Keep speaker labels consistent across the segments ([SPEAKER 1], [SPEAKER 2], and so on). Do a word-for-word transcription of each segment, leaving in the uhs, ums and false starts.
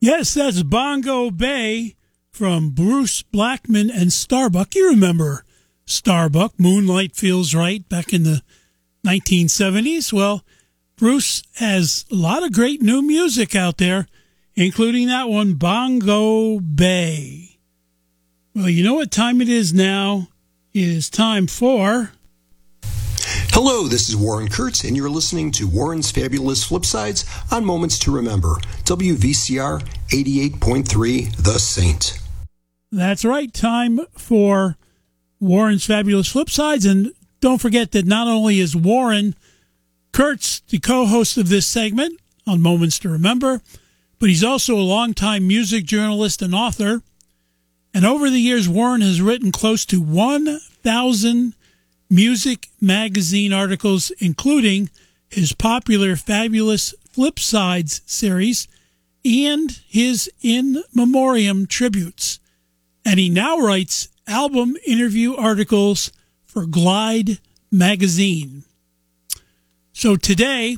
[SPEAKER 1] Yes, that's Bongo Bay from Bruce Blackman and Starbuck. You remember Starbuck, Moonlight Feels Right, back in the nineteen seventies. Well, Bruce has a lot of great new music out there, including that one, Bongo Bay. Well, you know what time it is now? It is time for...
[SPEAKER 2] Hello, this is Warren Kurtz, and you're listening to Warren's Fabulous Flipsides on Moments to Remember, W V C R eighty-eight point three, The Saint.
[SPEAKER 1] That's right, time for Warren's Fabulous Flipsides, and don't forget that not only is Warren Kurtz the co-host of this segment on Moments to Remember, but he's also a longtime music journalist and author, and over the years, Warren has written close to one thousand music magazine articles, including his popular Fabulous Flipsides series and his In Memoriam tributes. And he now writes album interview articles for Glide magazine. So today,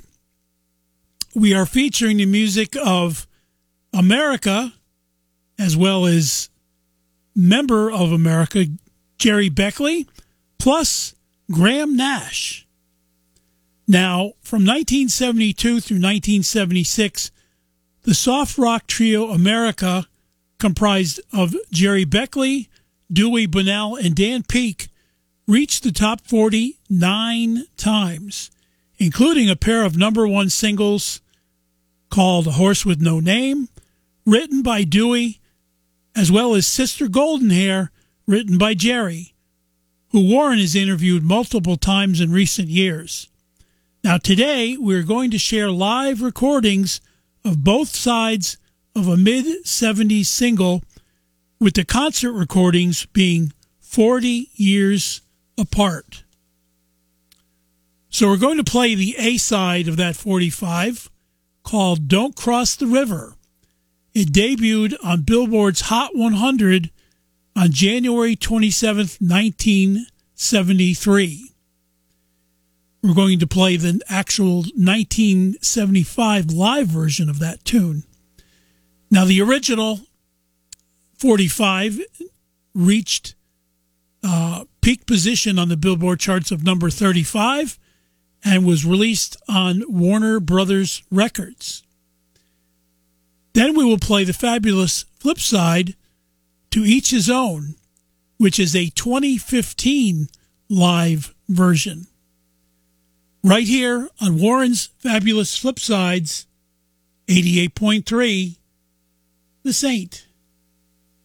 [SPEAKER 1] we are featuring the music of America, as well as member of America, Jerry Beckley, plus Graham Nash. Now, from nineteen seventy-two through nineteen seventy-six, the soft rock trio America, comprised of Jerry Beckley, Dewey Bunnell, and Dan Peek, reached the top forty nine times, including a pair of number one singles called A Horse with No Name, written by Dewey, as well as Sister Golden Hair, written by Jerry, who Warren has interviewed multiple times in recent years. Now today, we're going to share live recordings of both sides of a mid-seventies single, with the concert recordings being forty years apart. So we're going to play the A side of that forty-five, called Don't Cross the River. It debuted on Billboard's Hot one hundred on January twenty-seventh, nineteen seventy-three. We're going to play the actual nineteen seventy-five live version of that tune. Now, the original forty-five reached uh, peak position on the Billboard charts of number thirty-five and was released on Warner Brothers Records. Then we will play the fabulous flip side, To Each His Own, which is a twenty fifteen live version. Right here on Warren's Fabulous Flipsides, eighty-eight point three, The Saint.